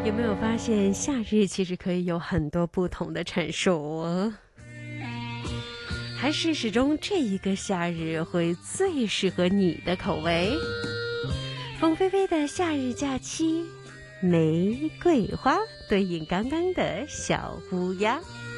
有没有发现夏日其实可以有很多不同的阐述？还是始终这一个夏日会最适合你的口味？凤飞飞的夏日假期，玫瑰花对应刚刚的小乌鸦。